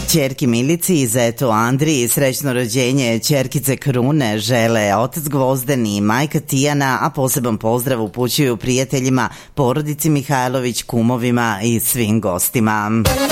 Ćerki Milici i zetu Andriji srećno rođenje ćerkice Krune žele otac Gvozden i majka Tijana, a poseban pozdrav upućuju prijateljima, porodici Mihajlović, kumovima i svim gostima.